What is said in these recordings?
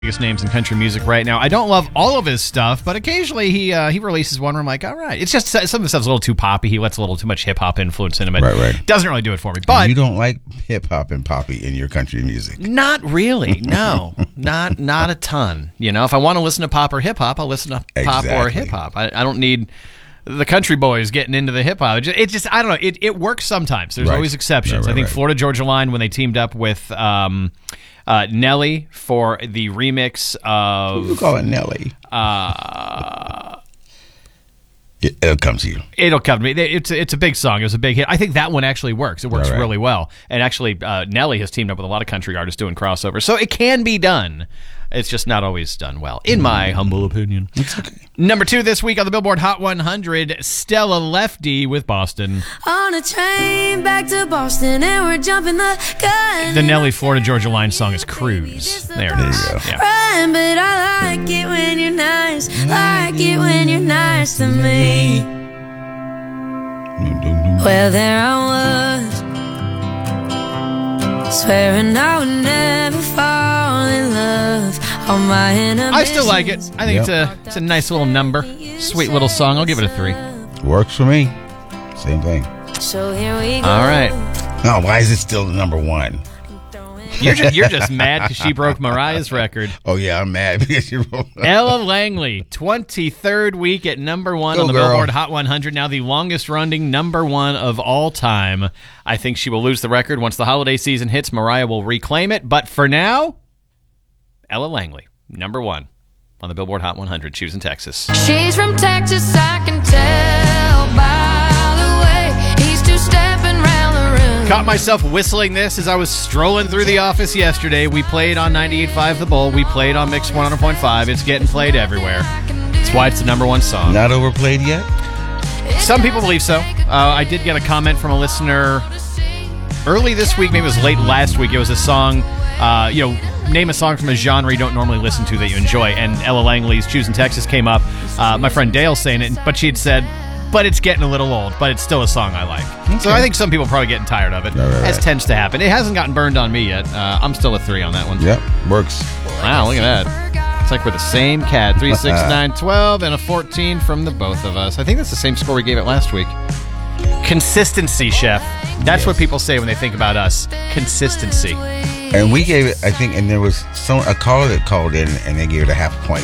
biggest names in country music right now. I don't love all of his stuff, but occasionally he releases one where I'm like, all right. It's just some of the stuff's a little too poppy. He lets a little too much hip hop influence in him. It doesn't really do it for me. But you don't like hip hop and poppy in your country music? Not really. No, not a ton. You know, if I want to listen to pop or hip hop, I'll listen to pop or hip hop. I don't need the country boys getting into the hip hop. It just I don't know. It works sometimes. There's always exceptions. I think Florida Georgia Line, when they teamed up with Nelly for the remix of... You call it Nelly. It'll come to you. It'll come to me. It's a big song. It was a big hit. I think that one actually works. It works really well. And actually, Nelly has teamed up with a lot of country artists doing crossovers. So it can be done. It's just not always done well, in my humble opinion. It's okay. Number 2 this week on the Billboard Hot 100, Stella Lefty with Boston. On a train back to Boston, and we're jumping the gun. The Nelly Florida Georgia Line song is Cruise. There it is. Go. Yeah. Right, but I like it when you're nice. Like it when you're nice to me. Well, there I was, swearing I would never fall in love. I still like it. I think it's a nice little number. Sweet little song. I'll give it a 3. Works for me. Same thing. So here we go. All right. No, why is it still the number 1? You're just mad because she broke Mariah's record. Oh, yeah, I'm mad because you broke Ella Langley, 23rd week at number 1 on the Billboard Hot 100. Now the longest running number 1 of all time. I think she will lose the record. Once the holiday season hits, Mariah will reclaim it. But for now, Ella Langley, number 1 on the Billboard Hot 100, choosing Texas. She's from Texas, I can tell by the way he's two-stepping around the room. Caught myself whistling this as I was strolling through the office yesterday. We played on 98.5 The Bull. We played on Mix 100.5. It's getting played everywhere. That's why it's the number 1 song. Not overplayed yet? Some people believe so. I did get a comment from a listener early this week, maybe it was late last week. It was a song, name a song from a genre you don't normally listen to that you enjoy. And Ella Langley's Choosing Texas came up. My friend Dale saying it, but she had said, but it's getting a little old, but it's still a song I like. Okay. So I think some people are probably getting tired of it, as tends to happen. It hasn't gotten burned on me yet. I'm still a 3 on that one. Yep, works. Wow, look at that. It's like we're the same cat. 3, 6, 9, 12, and a 14 from the both of us. I think that's the same score we gave it last week. Consistency, Chef. That's what people say when they think about us. Consistency. And we gave it, I think, and there was a caller that called in, and they gave it a half point.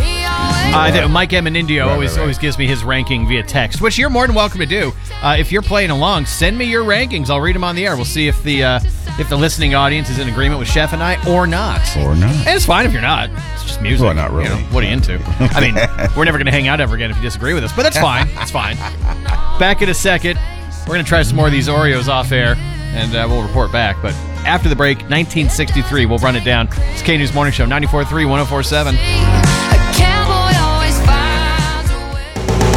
Mike Amenindio always gives me his ranking via text, which you're more than welcome to do. If you're playing along, send me your rankings. I'll read them on the air. We'll see if the listening audience is in agreement with Chef and I or not. And it's fine if you're not. It's just music. Well, not really. You know, what are you into? I mean, we're never going to hang out ever again if you disagree with us, but that's fine. It's fine. Back in a second. We're going to try some more of these Oreos off air, and we'll report back. But after the break, 1963, we'll run it down. It's K-News Morning Show, 94.3, 104.7. A cowboy always finds a way.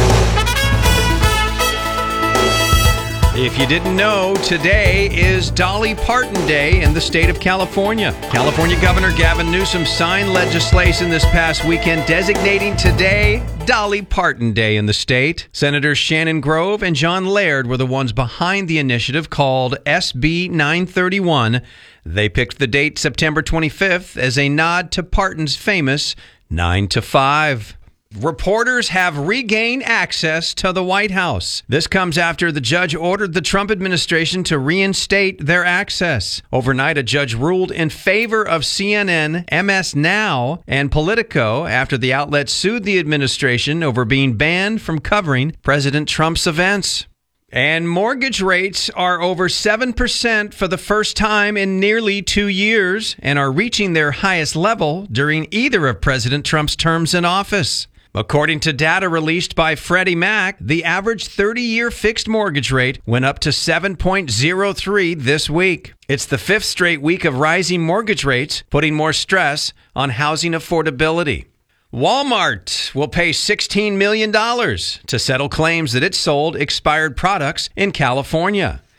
If you didn't know, today is Dolly Parton Day in the state of California. California Governor Gavin Newsom signed legislation this past weekend designating today Dolly Parton Day in the state. Senators Shannon Grove and John Laird were the ones behind the initiative called SB 931. They picked the date September 25th as a nod to Parton's famous 9 to 5. Reporters have regained access to the White House. This comes after the judge ordered the Trump administration to reinstate their access. Overnight, a judge ruled in favor of CNN, MS Now, and Politico after the outlet sued the administration over being banned from covering President Trump's events. And mortgage rates are over 7% for the first time in nearly 2 years and are reaching their highest level during either of President Trump's terms in office. According to data released by Freddie Mac, the average 30-year fixed mortgage rate went up to 7.03 this week. It's the 5th straight week of rising mortgage rates, putting more stress on housing affordability. Walmart will pay $16 million to settle claims that it sold expired products in California.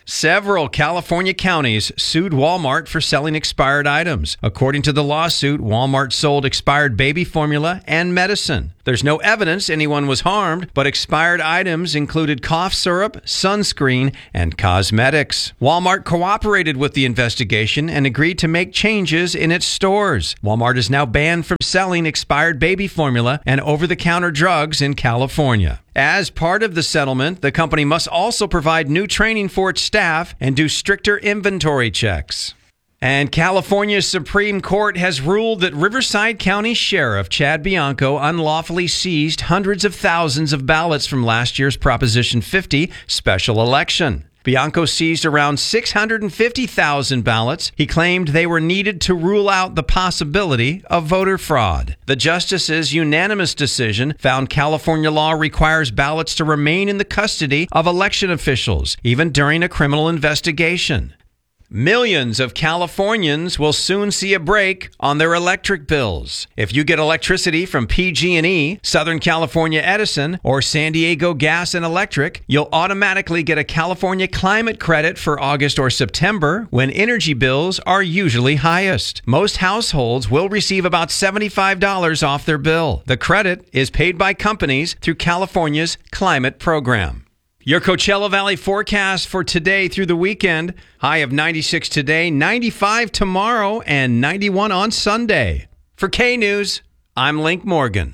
Several California counties sued Walmart for selling expired items. According to the lawsuit, Walmart sold expired baby formula and medicine. There's no evidence anyone was harmed, but expired items included cough syrup, sunscreen, and cosmetics. Walmart cooperated with the investigation and agreed to make changes in its stores. Walmart is now banned from selling expired baby formula and over-the-counter drugs in California. As part of the settlement, the company must also provide new training for its staff and do stricter inventory checks. And California's Supreme Court has ruled that Riverside County Sheriff Chad Bianco unlawfully seized hundreds of thousands of ballots from last year's Proposition 50 special election. Bianco seized around 650,000 ballots. He claimed they were needed to rule out the possibility of voter fraud. The justice's unanimous decision found California law requires ballots to remain in the custody of election officials, even during a criminal investigation. Millions of Californians will soon see a break on their electric bills. If you get electricity from PG&E, Southern California Edison, or San Diego Gas and Electric, you'll automatically get a California climate credit for August or September when energy bills are usually highest. Most households will receive about $75 off their bill. The credit is paid by companies through California's climate program. Your Coachella Valley forecast for today through the weekend. High of 96 today, 95 tomorrow, and 91 on Sunday. For K-News, I'm Link Morgan.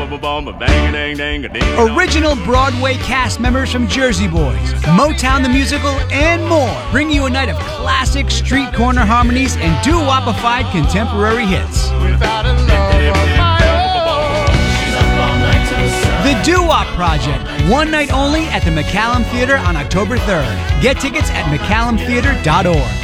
Original Broadway cast members from Jersey Boys, Motown the Musical, and more bring you a night of classic street corner harmonies and doo-wop-ified contemporary hits. The Doo-Wop Project, one night only at the McCallum Theater on October 3rd. Get tickets at McCallumtheater.org.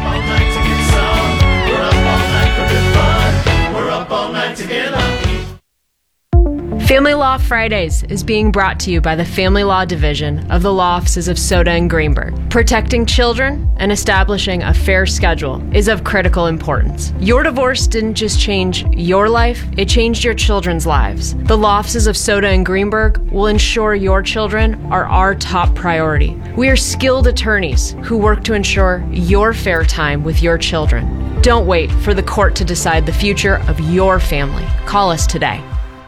Family Law Fridays is being brought to you by the Family Law Division of the Law Offices of Soda and Greenberg. Protecting children and establishing a fair schedule is of critical importance. Your divorce didn't just change your life, it changed your children's lives. The Law Offices of Soda and Greenberg will ensure your children are our top priority. We are skilled attorneys who work to ensure your fair time with your children. Don't wait for the court to decide the future of your family. Call us today.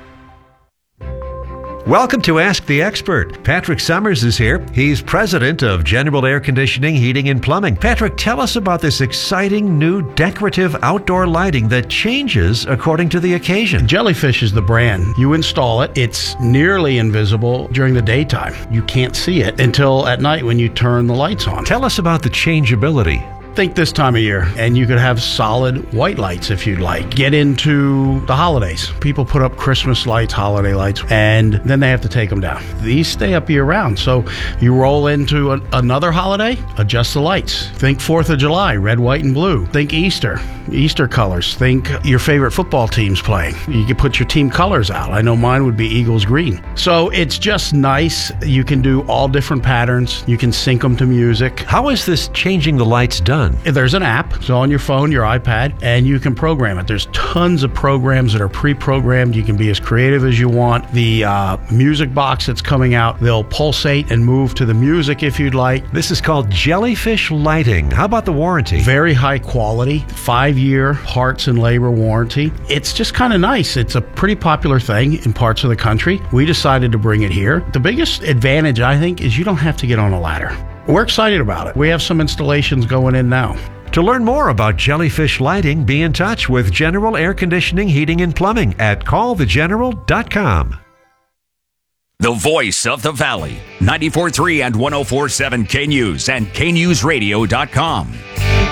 Welcome to Ask the Expert. Patrick Summers is here. He's president of General Air Conditioning, Heating, and Plumbing. Patrick, tell us about this exciting new decorative outdoor lighting that changes according to the occasion. Jellyfish is the brand. You install it. It's nearly invisible during the daytime. You can't see it until at night when you turn the lights on. Tell us about the changeability. Think this time of year, and you could have solid white lights if you'd like. Get into the holidays. People put up Christmas lights, holiday lights, and then they have to take them down. These stay up year round, so you roll into another holiday, adjust the lights. Think 4th of July, red, white, and blue. Think Easter colors. Think your favorite football team's playing. You can put your team colors out. I know mine would be Eagles green. So it's just nice. You can do all different patterns. You can sync them to music. How is this changing the lights done? There's an app. So on your phone, your iPad, and you can program it. There's tons of programs that are pre-programmed. You can be as creative as you want. The music box that's coming out, they'll pulsate and move to the music if you'd like. This is called Jellyfish Lighting. How about the warranty? Very high quality, 5-year parts and labor warranty. It's just kind of nice. It's a pretty popular thing in parts of the country. We decided to bring it here. The biggest advantage, I think, is you don't have to get on a ladder. We're excited about it. We have some installations going in now. To learn more about Jellyfish Lighting, be in touch with General Air Conditioning, Heating, and Plumbing at callthegeneral.com. The voice of the Valley, 94.3 and 104.7 K-News and KNewsRadio.com.